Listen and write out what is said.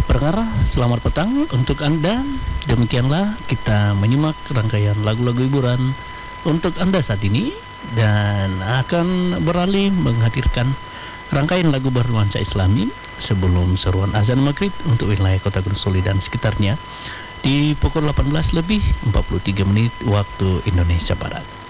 Pendengar, selamat petang untuk Anda. Demikianlah kita menyimak rangkaian lagu-lagu hiburan untuk Anda saat ini, dan akan beralih menghadirkan rangkaian lagu bernuansa Islami sebelum seruan azan maghrib untuk wilayah Kota Gunung Soli dan sekitarnya di pukul 18 lebih 43 menit waktu Indonesia Barat.